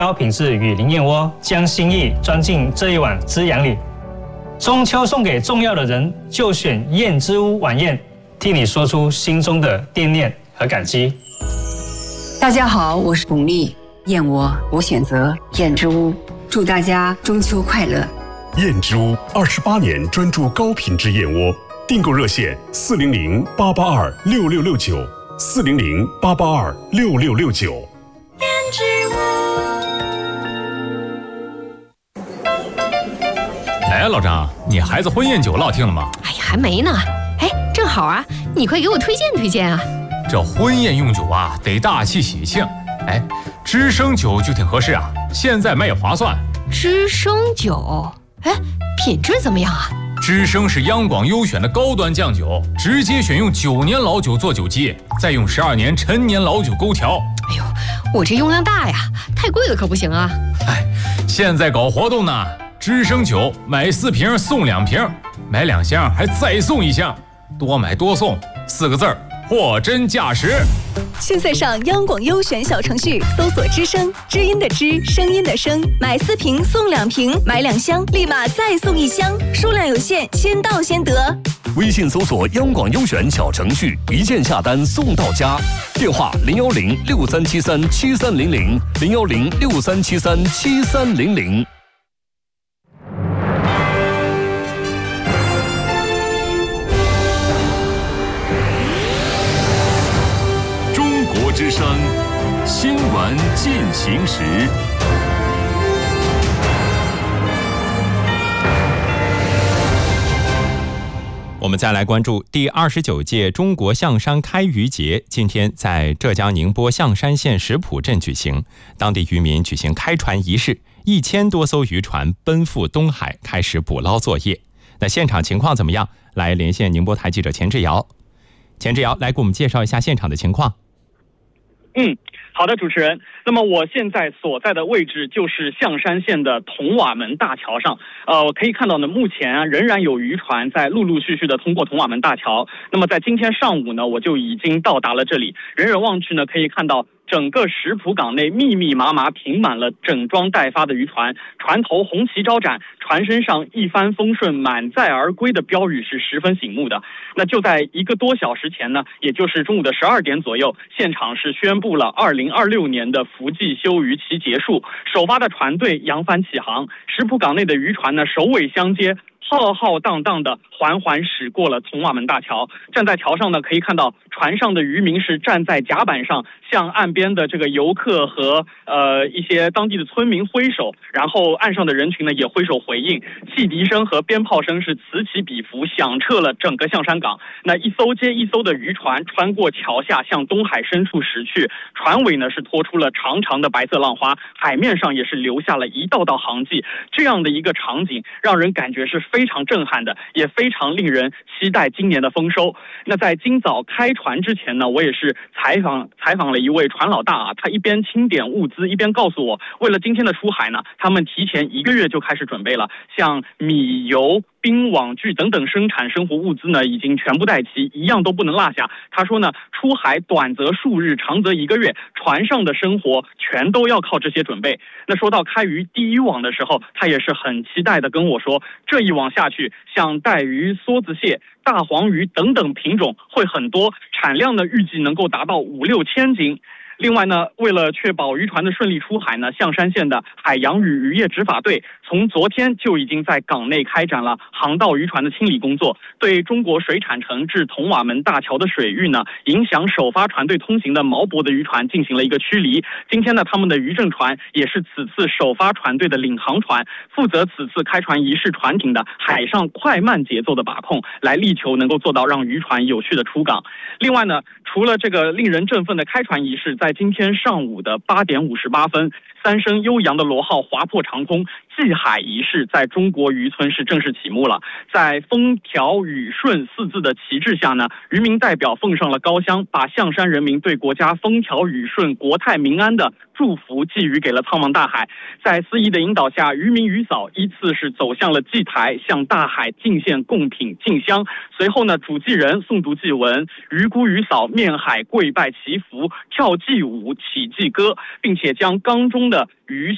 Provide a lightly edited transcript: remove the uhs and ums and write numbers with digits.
高品质与林燕窝将心意装进这一碗滋养里。中秋送给重要的人，就选燕之屋晚宴，替你说出心中的惦念和感激。 大家好，我是巩俐，燕窝我选择燕之屋，祝大家中秋快乐。 燕之屋28年专注高品质燕窝，订购热线400-882-6669，400-882-6669。 燕之屋。 哎，老张，你孩子婚宴酒落听了吗？ 哎呀，还没呢。哎，正好啊，你快给我推荐推荐啊。 这婚宴用酒啊，得大气喜庆。哎，知生酒就挺合适啊，现在卖也划算。 知生酒，哎，品质怎么样啊？ 知生是央广优选的高端酱酒，直接选用9年老酒做酒基，再用12年陈年老酒勾调。 哎呦，我这用量大呀，太贵了可不行啊。 哎，现在搞活动呢，知生酒买4瓶送2瓶，买2箱还再送1箱，多买多送，4个字儿，货真价实。 现在上央广优选小程序搜索知声，知音的知，声音的声，买4瓶送2瓶，买2箱立马再送1箱，数量有限，先到先得。 微信搜索央广优选小程序，一键下单送到家。电话010-6373-7300，010-6373-7300。之声新闻进行时， 我们再来关注第29届中国象山开渔节，今天在浙江宁波象山县石浦镇举行，当地渔民举行开船仪式，1000多艘渔船奔赴东海开始捕捞作业。那现场情况怎么样？来连线宁波台记者钱志尧。钱志尧来给我们介绍一下现场的情况。 好的，主持人。那么我现在所在的位置就是象山县的铜瓦门大桥上。我可以看到呢，目前仍然有渔船在陆陆续续的通过铜瓦门大桥。那么在今天上午呢，我就已经到达了这里。远远望去呢，可以看到整个石浦港内密密麻麻停满了整装待发的渔船，船头红旗招展，船身上一帆风顺满载而归的标语是十分醒目的。那就在1个多小时前呢，也就是中午的12点左右，现场是宣布了2026年的伏季休渔期结束，首发的船队扬帆起航，石浦港内的渔船呢首尾相接，浩浩荡荡的缓缓驶过了铜瓦门大桥。站在桥上呢，可以看到船上的渔民是站在甲板上，向岸边的这个游客和一些当地的村民挥手，然后岸上的人群呢也挥手回应，汽笛声和鞭炮声是此起彼伏，响彻了整个象山港。那一艘接一艘的渔船穿过桥下，向东海深处驶去，船尾呢是拖出了长长的白色浪花，海面上也是留下了一道道航迹。这样的一个场景让人感觉是非常震撼的，也非常令人期待今年的丰收。那在今早开船之前呢，我也是采访了一位船老大啊，他一边清点物资，一边告诉我，为了今天的出海呢，他们提前1个月就开始准备了，像米油、冰、网具等等生产生活物资呢，已经全部带齐，一样都不能落下。他说呢，出海短则数日，长则1个月，船上的生活全都要靠这些准备。那说到开渔第1网的时候，他也是很期待的跟我说，这一网下去，像带鱼、梭子蟹、大黄鱼等等品种会很多，产量呢预计能够达到5-6千斤。另外呢，为了确保渔船的顺利出海呢，象山县的海洋与渔业执法队从昨天就已经在港内开展了航道渔船的清理工作，对中国水产城至铜瓦门大桥的水域呢，影响首发船队通行的锚泊的渔船进行了一个驱离。今天呢，他们的渔政船也是此次首发船队的领航船，负责此次开船仪式船艇的海上快慢节奏的把控，来力求能够做到让渔船有序的出港。另外呢，除了这个令人振奋的开船仪式，在今天上午的8点58分，3声悠扬的螺号划破长空，祭海仪式在中国渔村是正式启幕了。在风调雨顺4字的旗帜下呢，渔民代表奉上了高香，把象山人民对国家风调雨顺、国泰民安的祝福寄予给了苍茫大海。在司仪的引导下，渔民渔嫂依次是走向了祭台，向大海敬献贡品、敬香。随后呢，主祭人诵读祭文，渔姑渔嫂面海跪拜祈福，跳祭舞、起祭歌，并且将缸中的鱼